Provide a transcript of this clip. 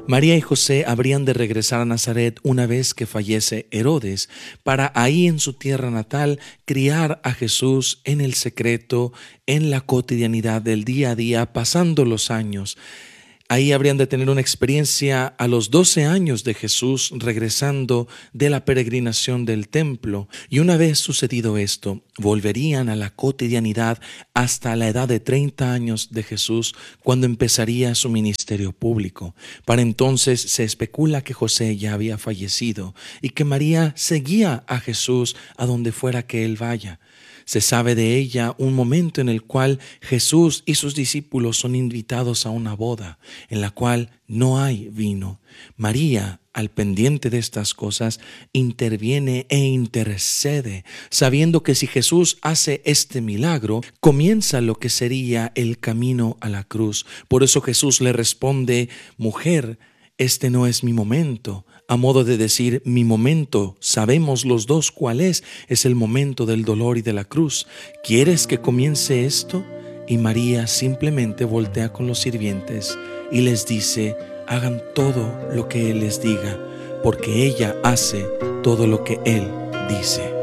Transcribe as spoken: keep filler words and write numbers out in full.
María y José habrían de regresar a Nazaret una vez que fallece Herodes, para ahí en su tierra natal criar a Jesús en el secreto, en la cotidianidad del día a día, pasando los años. Ahí habrían de tener una experiencia a los doce años de Jesús regresando de la peregrinación del templo. Y una vez sucedido esto, volverían a la cotidianidad hasta la edad de treinta años de Jesús, cuando empezaría su ministerio público. Para entonces se especula que José ya había fallecido y que María seguía a Jesús a donde fuera que él vaya. Se sabe de ella un momento en el cual Jesús y sus discípulos son invitados a una boda, en la cual no hay vino. María, al pendiente de estas cosas, interviene e intercede, sabiendo que si Jesús hace este milagro, comienza lo que sería el camino a la cruz. Por eso Jesús le responde: mujer, este no es mi momento. A modo de decir, mi momento, sabemos los dos cuál es, es el momento del dolor y de la cruz. ¿Quieres que comience esto? Y María simplemente voltea con los sirvientes y les dice: hagan todo lo que Él les diga, porque ella hace todo lo que Él dice.